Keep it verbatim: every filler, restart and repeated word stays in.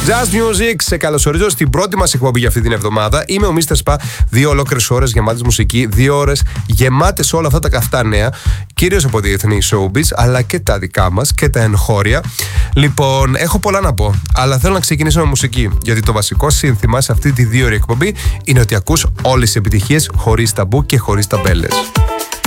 Just Music, σε καλωσορίζω στην πρώτη μας εκπομπή για αυτή την εβδομάδα. Είμαι ο μίστερ Spa, δύο ολόκληρες ώρες γεμάτες μουσική, δύο ώρες γεμάτες όλα αυτά τα καυτά νέα, κυρίως από διεθνή showbiz, αλλά και τα δικά μας και τα εγχώρια. Λοιπόν, έχω πολλά να πω, αλλά θέλω να ξεκινήσω με μουσική, γιατί το βασικό σύνθημα σε αυτή τη δύο ώρη εκπομπή είναι ότι ακούς όλες τις επιτυχίες χωρίς ταμπού και χωρίς ταμπέλες.